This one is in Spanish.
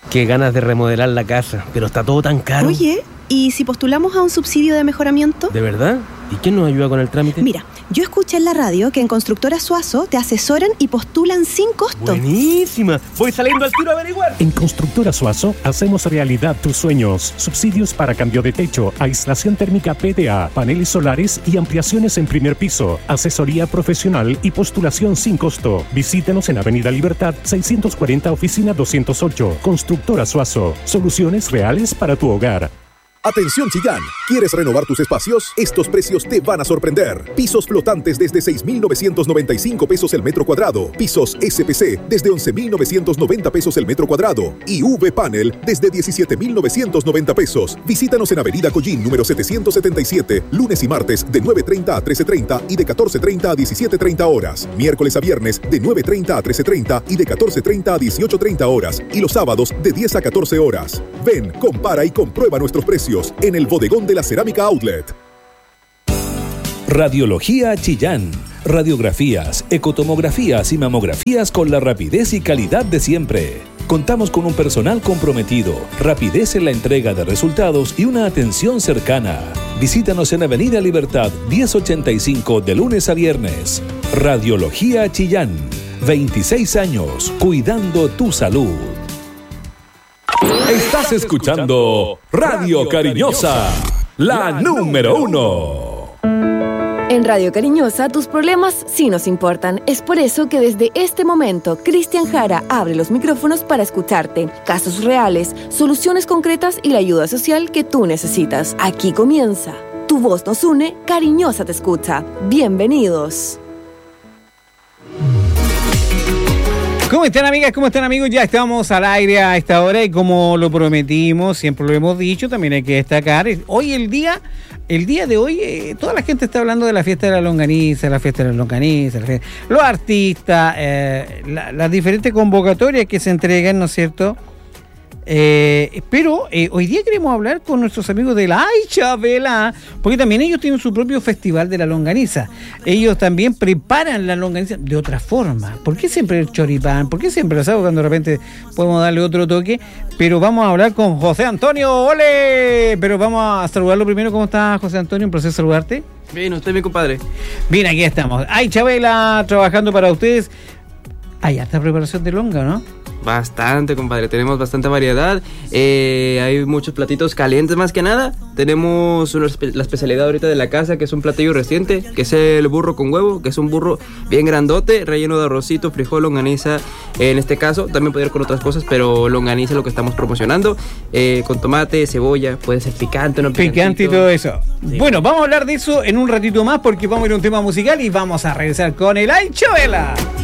Qué ganas de remodelar la casa, pero está todo tan caro. Oye, ¿y si postulamos a un subsidio de mejoramiento? ¿De verdad? ¿Y quién nos ayuda con el trámite? Mira, yo escuché en la radio que en Constructora Suazo te asesoran y postulan sin costo. ¡Buenísima! Voy saliendo al tiro a averiguar. En Constructora Suazo hacemos realidad tus sueños. Subsidios para cambio de techo, aislación térmica PDA, paneles solares y ampliaciones en primer piso. Asesoría profesional y postulación sin costo. Visítenos en Avenida Libertad 640, oficina 208. Constructora Suazo. Soluciones reales para tu hogar. Atención Chillán, ¿quieres renovar tus espacios? Estos precios te van a sorprender. Pisos flotantes desde 6,995 pesos el metro cuadrado. Pisos SPC desde 11,990 pesos el metro cuadrado. Y V-Panel desde 17,990 pesos. Visítanos en Avenida Collín, número 777, lunes y martes de 9:30 a 13:30 y de 14:30 a 17:30 horas. Miércoles a viernes de 9:30 a 13:30 y de 14:30 a 18:30 horas. Y los sábados de 10 a 14 horas. Ven, compara y comprueba nuestros precios en el bodegón de la Cerámica Outlet. Radiología Chillán. Radiografías, ecotomografías y mamografías con la rapidez y calidad de siempre. Contamos con un personal comprometido, rapidez en la entrega de resultados y una atención cercana. Visítanos en Avenida Libertad 1085 de lunes a viernes. Radiología Chillán. 26 años cuidando tu salud. Estás escuchando Radio Cariñosa, la número 1. En Radio Cariñosa, tus problemas sí nos importan. Es por eso que desde este momento, Cristian Jara abre los micrófonos para escucharte. Casos reales, soluciones concretas y la ayuda social que tú necesitas. Aquí comienza. Tu voz nos une, Cariñosa te escucha. Bienvenidos. ¿Cómo están, amigas? ¿Cómo están, amigos? Ya estamos al aire a esta hora y como lo prometimos, siempre lo hemos dicho, también hay que destacar. Hoy el día de hoy, toda la gente está hablando de la fiesta de la longaniza, los artistas, las diferentes convocatorias que se entregan, ¿no es cierto? Pero hoy día queremos hablar con nuestros amigos de la Ay Chabela, porque también ellos tienen su propio festival de la longaniza. Ellos también preparan la longaniza de otra forma. ¿Por qué siempre el choripán? ¿Por qué siempre el asado cuando de repente podemos darle otro toque? Pero vamos a hablar con José Antonio. ¡Ole! Pero vamos a saludarlo primero. ¿Cómo está, José Antonio? Un placer saludarte. Bien, usted, mi compadre. Bien, aquí estamos. Ay Chabela, trabajando para ustedes. Hay harta preparación de longa, ¿no? Bastante, compadre, tenemos bastante variedad, hay muchos platitos calientes más que nada. Tenemos la especialidad ahorita de la casa, que es un platillo reciente, que es el burro con huevo, que es un burro bien grandote, relleno de arrocito, frijol, longaniza. En este caso, también puede ir con otras cosas, pero longaniza es lo que estamos promocionando, con tomate, cebolla, puede ser picante, no picante y todo eso. Sí. Bueno, vamos a hablar de eso en un ratito más, porque vamos a ir a un tema musical y vamos a regresar con el Ay Chabela.